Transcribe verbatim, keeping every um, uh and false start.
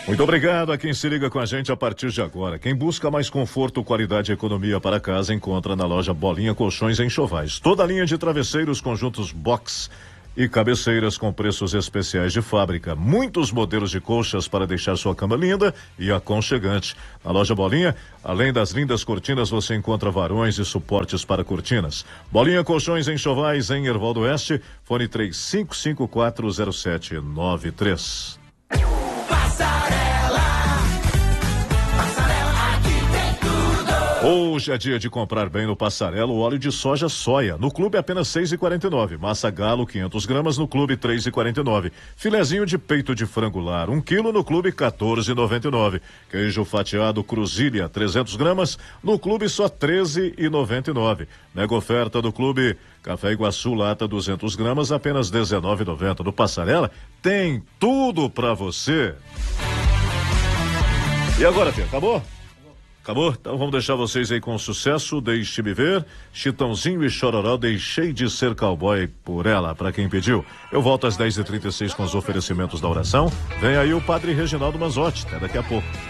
Muito obrigado a quem se liga com a gente a partir de agora. Quem busca mais conforto, qualidade e economia para casa encontra na loja Bolinha Colchões em Enxovais. Toda a linha de travesseiros, conjuntos box e cabeceiras com preços especiais de fábrica. Muitos modelos de colchas para deixar sua cama linda e aconchegante. Na loja Bolinha, além das lindas cortinas, você encontra varões e suportes para cortinas. Bolinha Colchões em Enxovais, em Erval do Oeste, fone três cinco cinco quatro zero sete nove três. Hoje é dia de comprar bem no Passarela o óleo de soja soia. No clube apenas seis e quarenta e nove. Massa galo quinhentas gramas no clube três e quarenta e nove. Filezinho de peito de frango lar um quilo no clube quatorze e noventa e nove. Queijo fatiado Cruzília trezentas gramas no clube só treze e noventa e nove. Mega oferta do clube Café Iguaçu lata duzentas gramas apenas dezenove e noventa. No Passarela tem tudo pra você. E agora, Fê, acabou? Acabou? Então vamos deixar vocês aí com sucesso. Deixe-me ver. Chitãozinho e Chororó, deixei de ser cowboy por ela, pra quem pediu. Eu volto às dez e trinta e seis com os oferecimentos da oração. Vem aí o Padre Reginaldo Manzotti. Até daqui a pouco.